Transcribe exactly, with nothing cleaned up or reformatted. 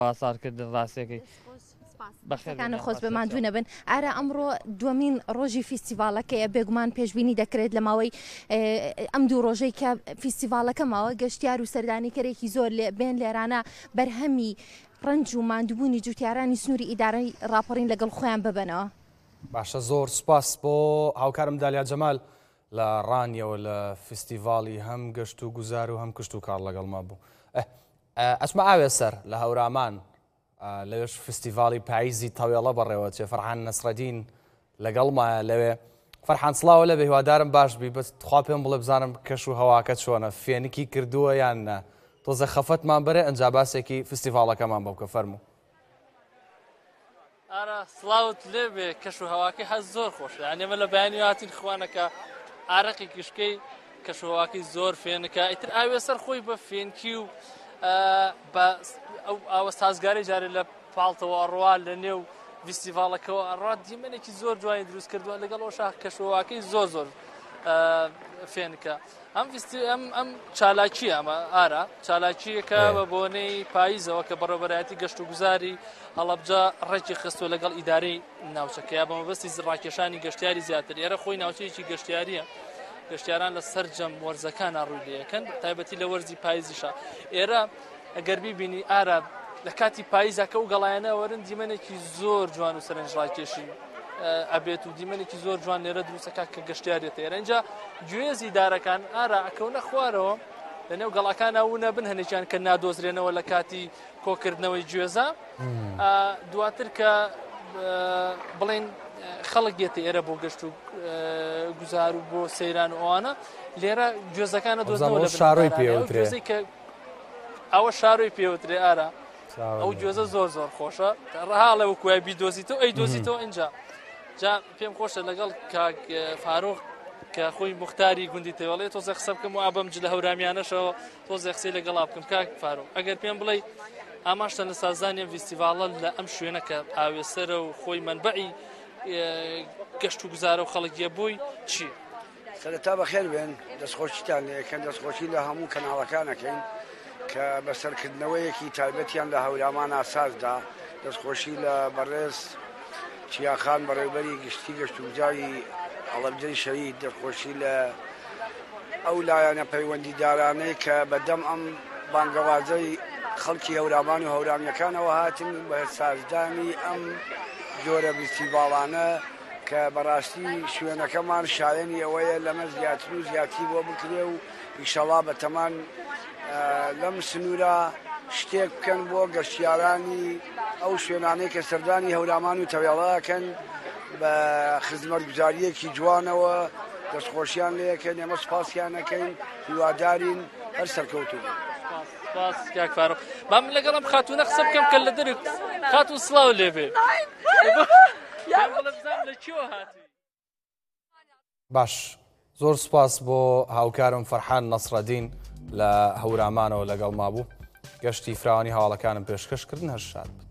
ئاسارکردن ڕاستیەکەی بەخێرەکانە خۆش بەمان دوو نەبن. ئارە ئەمڕۆ دووەمین ڕۆژی فیستیڤالەکەیە بێگومان پێشبینی دەکرێت لە ماوەی ئەم دوو ڕۆژەی کە فیستیڤالەکە ماوە گەشتیار و سەردانیکەرێکی زۆر بێن لێرانە بەرهەمی ڕنج و ماندووبوونی جوتیارانی سنووری ئیدارەی راپەڕین لەگەڵ خۆیان ببنەوە. باشە زۆر سوپاس بۆ هاوکارم دالیا جەمال لە ڕانیەوە لە فیستیڤاڵی هەم گەشت و گوزار و هەم کشت و کار لەگەڵما بوو. ئەچمە ئاوێ سەر لە هەورامان لەوێش فستیڤاڵی پاییزی تەوێڵە بەڕێوەچێ فەرحان نەسرەدین لەگەڵمایە لەوێ. فەرحان سڵاوە لەبێ هیوادارم باش بی بەس خوا پێم بڵێ بزانم کەش و هەواکە چۆنە فێنکی کردووە یان نە تۆزە خەفەتمان بەرێ ئەنجا باسێکی فستیڤاڵەکەمان بەوکە فەرموو. ئارە سڵاوت لێبێ کەش و هەواکەی هەز زۆر خۆشە یان ئێمە لە بەیانی هاتین خوانەکە ئارەقی کشکەی کەش و هەواکەی زۆر فێنەکە ئیتر ئاوێ سەر خۆی بە فێنکی و بە ئەو ئاوە سازگاری جارێ لە پاڵتەوە ئەڕوا لە نێو فیستیڤاڵەکەەوە ئەڕات دیمەنێکی زۆر جوانی دروست کردووە لەگەڵ ئەو شاخ کەشەواکەی زۆر زۆر فێنکە. ئەم ئەم چالاکیە ئەمە ئارە چالاکیەکە بە بۆنەی پاییزەوە کە بەڕێوەبەرایەتی گەشت و گوزاری هەڵەبجە ڕێکی خستووە لەگەڵ ئیدارەی ناوچەکە یا بەمەبەستی ڕاکێشانی گەشتیاری زیاتر. ئێرە خۆی ناوچەیەکی گەشتیاریە گەشتیاران لە سەرجەم وەرزەکان ڕووی لەکەن تایبەتی لە وەرزی پاییزیشە. ئێرە ئەگەر بیبینی ئارە لە کاتی پاییزەکە و گەڵایەنە وەرن دیمەنێکی زۆر جوان و سەرنج ڕاکێشی ئەبێت و دیمەنێکی زۆر جوان لێرە دروستەکە کە گەشتیارێتە. ئێرە اینجا گوێزی دارەکان ئارە ئەکەونە خوارەوە لە نێو گەڵاکان ئەوونە بن هەنێکیان کە نادۆزرێنەوە لە کاتی کۆکردنەوەی گوێزە دواتر کە بڵێن خەڵک دێتە ئێرە بۆ گەشت و گوزار و بۆ سەیران و ئەوانە لێرە گوێزەکانە دۆزنەوە شاڕۆی پێوترێ ئەوە شاڕۆی پێوترێ ئارە ئەو گوێزە زۆر زۆر خۆشە ڕەهاڵە وەکوای بیدۆزیتەوە ئەی دۆزیتەوە اینجا جا پێم خۆشە لەگەڵ کاک فارۆق کە خۆی مختاری گوندی تێوەڵێ تۆزە قسە بکەم و ئابەمج لە هەورامیانەشەوە تۆزە قسەی لەگەڵا بکەم کاک فارۆق ئەگەر پێم بڵێ ئاماشتە لە سازانیم فیستیڤاڵە لە ئەم شوێنە کە ئاوێسەرە و خۆی منبعی گەشت و گوزارە و خەڵکیە بووی چی؟ سەرەتا بەخێر بێن دەستخۆشیتان لەکەن دەستخۆشی لە هەموو کەناڵەکانەکەین کە بەسەرکردنەوەیەکی تایبەتیان لە هەورامان ئاساسدا دەستخۆشی لە بەڕێز چیاخان بەڕێوبەری گشتی گەشت و گوزاری هەڵەبجەی شەهید دەستخۆشی لە ئەو لایەنە پەیوەندیدارانەی کە بەدەم ئەم بانگەوازەی خەڵکی هەورامان و هەورامیەکانەوە هاتن بە سازدانی ئەم جۆرە فیستیڤاڵانە کە بەڕاستی شوێنەکەمان شایەنی ئەوەیە لەمە زیاتر و زیاتی بۆ بکرێ و ئیشەڵا بەتەمان لەم سنوورە شتێک بکەن بۆ گەشتیارانی ئەو شوێنانەی کە سەردانی هەورامان و تەوێڵەکەن بە خزمەتگوزاریەکی جوانەوە دەستخۆشیان لەکەن ئێمە سوپاسیان نەکەین هیوادارین هەر سەرکەوتوو سپاس کاک فارۆق. مام لەگەڵم خاتوونە قسە بکەم کە لە دەرێک خاتوون سڵاو لێبێ باش زۆر سوپاس بۆ هاوکارم فەرحان نەسرەدین لە هەورامانەوە لەگەڵ مابوو گەشتی فراوانی هەواڵەکانم پێشکەشکردن هەر شاد.